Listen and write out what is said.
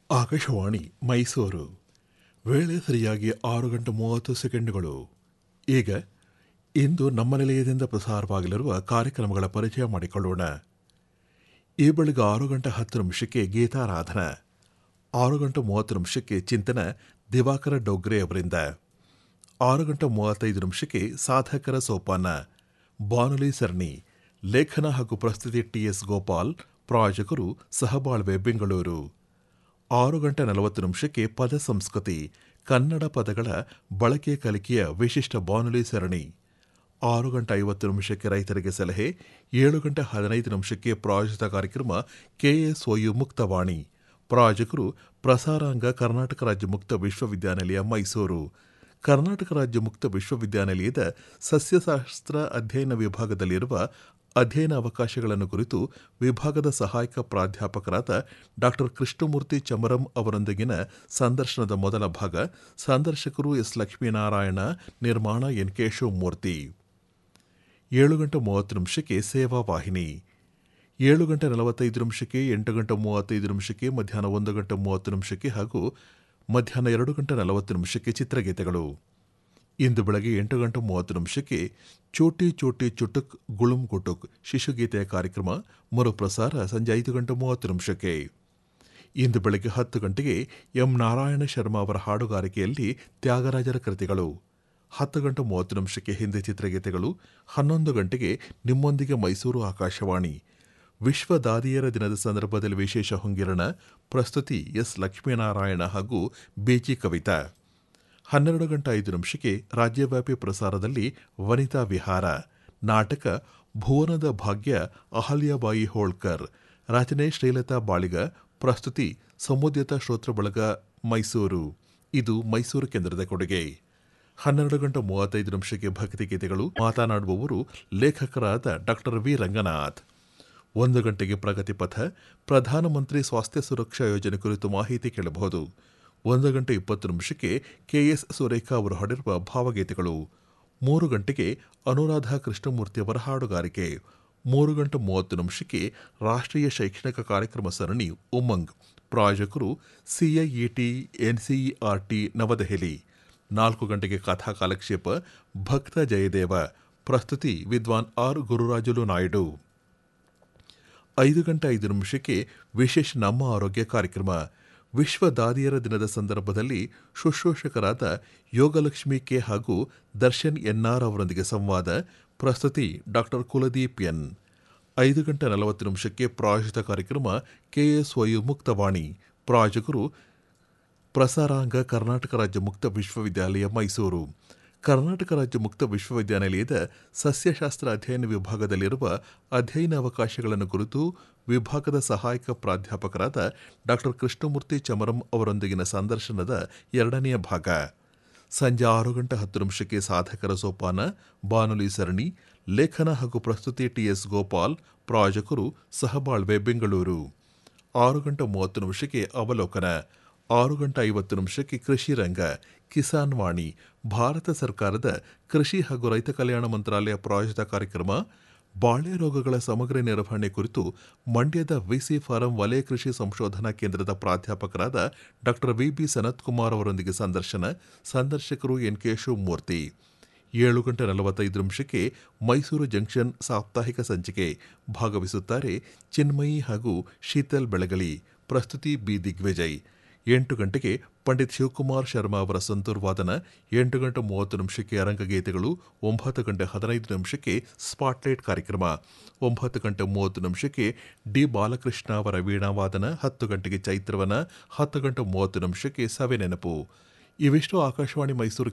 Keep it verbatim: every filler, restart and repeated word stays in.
ಆಕಾಶವಾಣಿ ಮೈಸೂರು. ವೇಳೆ ಸರಿಯಾಗಿ ಆರು ಗಂಟೆ ಮೂವತ್ತು ಸೆಕೆಂಡುಗಳು. ಈಗ ಇಂದು ನಮ್ಮ ನಿಲಯದಿಂದ ಪ್ರಸಾರವಾಗಲಿರುವ ಕಾರ್ಯಕ್ರಮಗಳ ಪರಿಚಯ ಮಾಡಿಕೊಳ್ಳೋಣ. ಈ ಬೆಳಗ್ಗೆ ಆರು ಗಂಟೆ ಹತ್ತು ನಿಮಿಷಕ್ಕೆ ಗೀತಾರಾಧನ, ಆರು ಗಂಟೆ ಮೂವತ್ತು ನಿಮಿಷಕ್ಕೆ ಚಿಂತನ ದಿವಾಕರ ಡೊಗ್ರೆ ಅವರಿಂದ, ಆರು ಗಂಟೆ ಮೂವತ್ತೈದು ನಿಮಿಷಕ್ಕೆ ಸಾಧಕರ ಸೋಪಾನ ಬಾನುಲಿ ಸರಣಿ, ಲೇಖನ ಹಾಗೂ ಪ್ರಸ್ತುತಿ ಟಿಎಸ್ ಗೋಪಾಲ್, ಪ್ರಾಯೋಜಕರು ಸಹಬಾಳ್ವೆ ಬೆಂಗಳೂರು. ಆರು ಗಂಟೆ ನಲವತ್ತು ನಿಮಿಷಕ್ಕೆ ಪದ ಸಂಸ್ಕೃತಿ, ಕನ್ನಡ ಪದಗಳ ಬಳಕೆ ಕಲಿಕೆಯ ವಿಶಿಷ್ಟ ಬಾನುಲಿ ಸರಣಿ, ಆರು ಗಂಟೆ ಐವತ್ತು ನಿಮಿಷಕ್ಕೆ ರೈತರಿಗೆ ಸಲಹೆ, ಏಳು ಗಂಟೆ ಹದಿನೈದು ನಿಮಿಷಕ್ಕೆ ಪ್ರಾಯೋಜಿತ ಕಾರ್ಯಕ್ರಮ ಕೆಎಸ್ಒಯು ಮುಕ್ತವಾಣಿ, ಪ್ರಾಯೋಜಕರು ಪ್ರಸಾರಾಂಗ ಕರ್ನಾಟಕ ರಾಜ್ಯ ಮುಕ್ತ ವಿಶ್ವವಿದ್ಯಾನಿಲಯ ಮೈಸೂರು. ಕರ್ನಾಟಕ ರಾಜ್ಯ ಮುಕ್ತ ವಿಶ್ವವಿದ್ಯಾನಿಲಯದ ಸಸ್ಯಶಾಸ್ತ್ರ ಅಧ್ಯಯನ ವಿಭಾಗದಲ್ಲಿರುವ ಅಧ್ಯಯನ ಅವಕಾಶಗಳನ್ನು ಕುರಿತು ವಿಭಾಗದ ಸಹಾಯಕ ಪ್ರಾಧ್ಯಾಪಕರಾದ ಡಾ ಕೃಷ್ಣಮೂರ್ತಿ ಚಮರಂ ಅವರೊಂದಿಗಿನ ಸಂದರ್ಶನದ ಮೊದಲ ಭಾಗ. ಸಂದರ್ಶಕರು ಎಸ್ ಲಕ್ಷ್ಮೀನಾರಾಯಣ, ನಿರ್ಮಾಣ ಎನ್ ಕೆ ಶಿವಮೂರ್ತಿ. ಏಳು ಗಂಟೆ ಮೂವತ್ತು ನಿಮಿಷಕ್ಕೆ ಸೇವಾ ವಾಹಿನಿ, ಏಳು ಗಂಟೆ ನಲವತ್ತೈದು ನಿಮಿಷಕ್ಕೆ, ಎಂಟು ಗಂಟೆ ಮೂವತ್ತೈದು ನಿಮಿಷಕ್ಕೆ, ಮಧ್ಯಾಹ್ನ ಒಂದು ಗಂಟೆ ಮೂವತ್ತು ನಿಮಿಷಕ್ಕೆ ಹಾಗೂ ಮಧ್ಯಾಹ್ನ ಎರಡು ಗಂಟೆ ನಲವತ್ತು ನಿಮಿಷಕ್ಕೆ ಚಿತ್ರಗೀತೆಗಳು. ಇಂದು ಬೆಳಗ್ಗೆ ಎಂಟು ಗಂಟೆ ಮೂವತ್ತು ನಿಮಿಷಕ್ಕೆ ಚೋಟಿ ಚೋಟಿ ಚುಟುಕ್ ಗುಳುಂ ಗುಟುಕ್ ಶಿಶುಗೀತೆಯ ಕಾರ್ಯಕ್ರಮ ಮರುಪ್ರಸಾರ ಸಂಜೆ ಐದು ಗಂಟೆ ಮೂವತ್ತು ನಿಮಿಷಕ್ಕೆ. ಇಂದು ಬೆಳಗ್ಗೆ ಹತ್ತು ಗಂಟೆಗೆ ಎಂ ನಾರಾಯಣ ಶರ್ಮಾ ಅವರ ಹಾಡುಗಾರಿಕೆಯಲ್ಲಿ ತ್ಯಾಗರಾಜರ ಕೃತಿಗಳು, ಹತ್ತು ಗಂಟೆ ಮೂವತ್ತು ನಿಮಿಷಕ್ಕೆ ಹಿಂದಿ ಚಿತ್ರಗೀತೆಗಳು, ಹನ್ನೊಂದು ಗಂಟೆಗೆ ನಿಮ್ಮೊಂದಿಗೆ ಮೈಸೂರು ಆಕಾಶವಾಣಿ, ವಿಶ್ವ ದಾದಿಯರ ದಿನದ ಸಂದರ್ಭದಲ್ಲಿ ವಿಶೇಷ ಹೊಂಗಿರಣ, ಪ್ರಸ್ತುತಿ ಎಸ್ ಲಕ್ಷ್ಮೀನಾರಾಯಣ ಹಾಗೂ ಬೇಜಿ ಕವಿತಾ. ಹನ್ನೆರಡು ಗಂಟೆ ಐದು ನಿಮಿಷಕ್ಕೆ ರಾಜ್ಯವ್ಯಾಪಿ ಪ್ರಸಾರದಲ್ಲಿ ವನಿತಾ ವಿಹಾರ, ನಾಟಕ ಭುವನದ ಭಾಗ್ಯ ಅಹಲ್ಯಾಬಾಯಿ ಹೋಳ್ಕರ್, ರಚನೆ ಶ್ರೀಲತಾ ಬಾಳಿಗ, ಪ್ರಸ್ತುತಿ ಸಮುದ್ಯತ ಶ್ರೋತೃ ಬಳಗ ಮೈಸೂರು. ಇದು ಮೈಸೂರು ಕೇಂದ್ರದ ಕೊಡುಗೆ. ಹನ್ನೆರಡು ಗಂಟೆ ಮೂವತ್ತೈದು ನಿಮಿಷಕ್ಕೆ ಭಕ್ತಿಗೀತೆಗಳು, ಮಾತನಾಡುವವರು ಲೇಖಕರಾದ ಡಾಕ್ಟರ್ ವಿ ರಂಗನಾಥ್. ಒಂದು ಗಂಟೆಗೆ ಪ್ರಗತಿ ಪಥ, ಪ್ರಧಾನಮಂತ್ರಿ ಸ್ವಾಸ್ಥ್ಯ ಸುರಕ್ಷಾ ಯೋಜನೆ ಕುರಿತು ಮಾಹಿತಿ ಕೇಳಬಹುದು. ಒಂದು ಗಂಟೆ ಇಪ್ಪತ್ತು ನಿಮಿಷಕ್ಕೆ ಕೆಎಸ್ ಸುರೇಖಾ ಅವರು ಹಾಡಿರುವ ಭಾವಗೀತೆಗಳು. ಮೂರು ಗಂಟೆಗೆ ಅನುರಾಧ ಕೃಷ್ಣಮೂರ್ತಿಯವರ ಹಾಡುಗಾರಿಕೆ. ಮೂರು ಗಂಟೆ ಮೂವತ್ತು ನಿಮಿಷಕ್ಕೆ ರಾಷ್ಟ್ರೀಯ ಶೈಕ್ಷಣಿಕ ಕಾರ್ಯಕ್ರಮ ಸರಣಿ ಉಮಂಗ್, ಪ್ರಾಯೋಜಕರು ಸಿಐಇಟಿ ಎನ್ಸಿಇಆರ್ಟಿ ನವದೆಹಲಿ. ನಾಲ್ಕು ಗಂಟೆಗೆ ಕಥಾ ಕಾಲಕ್ಷೇಪ ಭಕ್ತ ಜಯದೇವ, ಪ್ರಸ್ತುತಿ ವಿದ್ವಾನ್ ಆರ್ ಗುರುರಾಜುಲು ನಾಯ್ಡು. ಐದು ಗಂಟೆ ಐದು ನಿಮಿಷಕ್ಕೆ ವಿಶೇಷ ನಮ್ಮ ಆರೋಗ್ಯ ಕಾರ್ಯಕ್ರಮ, ವಿಶ್ವ ದಾದಿಯರ ದಿನದ ಸಂದರ್ಭದಲ್ಲಿ ಶುಶ್ರೂಷಕರಾದ ಯೋಗಲಕ್ಷ್ಮಿ ಕೆ ಹಾಗೂ ದರ್ಶನ್ ಎನ್ಆರ್ ಅವರೊಂದಿಗೆ ಸಂವಾದ, ಪ್ರಸ್ತುತಿ ಡಾಕ್ಟರ್ ಕುಲದೀಪ್ ಎನ್. ಐದು ಗಂಟೆ ನಲವತ್ತು ನಿಮಿಷಕ್ಕೆ ಪ್ರಾಯೋಜಿತ ಕಾರ್ಯಕ್ರಮ ಕೆಎಸ್ಒಯು ಮುಕ್ತವಾಣಿ, ಪ್ರಾಯೋಜಕರು ಪ್ರಸಾರಾಂಗ ಕರ್ನಾಟಕ ರಾಜ್ಯ ಮುಕ್ತ ವಿಶ್ವವಿದ್ಯಾಲಯ ಮೈಸೂರು. ಕರ್ನಾಟಕ ರಾಜ್ಯ ಮುಕ್ತ ವಿಶ್ವವಿದ್ಯಾನಿಲಯದ ಸಸ್ಯಶಾಸ್ತ್ರ ಅಧ್ಯಯನ ವಿಭಾಗದಲ್ಲಿರುವ ಅಧ್ಯಯನ ಅವಕಾಶಗಳನ್ನು ಕುರಿತು ವಿಭಾಗದ ಸಹಾಯಕ ಪ್ರಾಧ್ಯಾಪಕರಾದ ಡಾ ಕೃಷ್ಣಮೂರ್ತಿ ಚಮರಂ ಅವರೊಂದಿಗಿನ ಸಂದರ್ಶನದ ಎರಡನೆಯ ಭಾಗ. ಸಂಜೆ ಆರು ಗಂಟೆ ಹತ್ತು ನಿಮಿಷಕ್ಕೆ ಸಾಧಕರ ಸೋಪಾನ ಬಾನುಲಿ ಸರಣಿ, ಲೇಖನ ಹಾಗೂ ಪ್ರಸ್ತುತಿ ಟಿಎಸ್ ಗೋಪಾಲ್, ಪ್ರಾಯೋಜಕರು ಸಹಬಾಳ್ವೆ ಬೆಂಗಳೂರು. ಆರು ಗಂಟೆ ಮೂವತ್ತು ನಿಮಿಷಕ್ಕೆ ಅವಲೋಕನ, ಆರು ಗಂಟೆ ಐವತ್ತು ನಿಮಿಷಕ್ಕೆ ಕೃಷಿ ರಂಗ, ಕಿಸಾನ್ ವಾಣಿ, ಭಾರತ ಸರ್ಕಾರದ ಕೃಷಿ ಹಾಗೂ ರೈತ ಕಲ್ಯಾಣ ಮಂತ್ರಾಲಯ ಪ್ರಾಯೋಜಿತ ಕಾರ್ಯಕ್ರಮ ಬಾಳೆ ರೋಗಗಳ ಸಮಗ್ರ ನಿರ್ವಹಣೆ ಕುರಿತು ಮಂಡ್ಯದ ವಿಸಿ ಫಾರಂ ವಲಯ ಕೃಷಿ ಸಂಶೋಧನಾ ಕೇಂದ್ರದ ಪ್ರಾಧ್ಯಾಪಕರಾದ ಡಾ ವಿಬಿ ಸನತ್ ಕುಮಾರ್ ಅವರೊಂದಿಗೆ ಸಂದರ್ಶನ, ಸಂದರ್ಶಕರು ಎನ್ ಕೆ ಶಿವಮೂರ್ತಿ. ಏಳು ಗಂಟೆ ನಲವತ್ತೈದು ನಿಮಿಷಕ್ಕೆ ಮೈಸೂರು ಜಂಕ್ಷನ್ ಸಾಪ್ತಾಹಿಕ ಸಂಚಿಕೆ, ಭಾಗವಹಿಸುತ್ತಾರೆ ಚಿನ್ಮಯಿ ಹಾಗೂ ಶೀತಲ್ ಬೆಳಗಲಿ, ಪ್ರಸ್ತುತಿ ಬಿ ದಿಗ್ವಿಜಯ್. ಎಂಟು ಗಂಟೆಗೆ ಪಂಡಿತ್ ಶಿವಕುಮಾರ್ ಶರ್ಮಾ ಅವರ ಸಂತೂರ್ ವಾದನ, ಎಂಟು ಗಂಟೆ ಮೂವತ್ತು ನಿಮಿಷಕ್ಕೆ ಅರಂಗಗೀತೆಗಳು, ಒಂಬತ್ತು ಗಂಟೆ ಹದಿನೈದು ನಿಮಿಷಕ್ಕೆ ಸ್ಪಾಟ್ಲೈಟ್ ಕಾರ್ಯಕ್ರಮ, ಒಂಬತ್ತು ಗಂಟೆ ಮೂವತ್ತು ನಿಮಿಷಕ್ಕೆ ಡಿ ಬಾಲಕೃಷ್ಣ ಅವರ ವೀಣಾವಾದನ, ಹತ್ತು ಗಂಟೆಗೆ ಚೈತ್ರವನ, ಹತ್ತು ಗಂಟೆ ಮೂವತ್ತು ನಿಮಿಷಕ್ಕೆ ಸವೆ ನೆನಪು. ಇವಿಷ್ಟು ಆಕಾಶವಾಣಿ ಮೈಸೂರು